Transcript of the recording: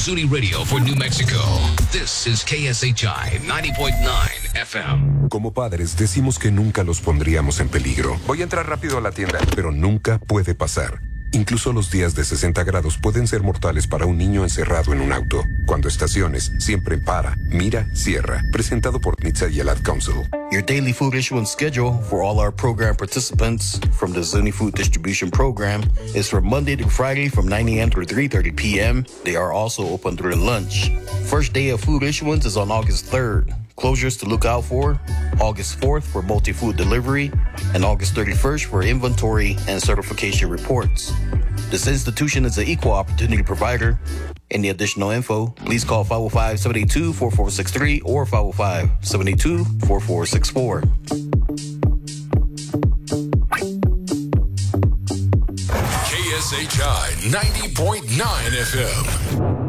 Zuni Radio for New Mexico. This is KSHI 90.9 FM. Como padres decimos que nunca los pondríamos en peligro. Voy a entrar rápido a la tienda. Pero nunca puede pasar. Incluso los días de 60 grados pueden ser mortales para un niño encerrado en un auto. Cuando estaciones, siempre para, mira, cierra. Presentado por NHTSA y el Ad Council. Your daily food issuance schedule for all our program participants from the Zuni Food Distribution Program is from Monday to Friday from 9 a.m. to 3:30 p.m. They are also open during lunch. First day of food issuance is on August 3rd. Closures to look out for: August 4th for multi-food delivery and August 31st for inventory and certification reports. This institution is an equal opportunity provider. Any additional info, please call 505-782-4463 or 505-782-4464. KSHI 90.9 FM.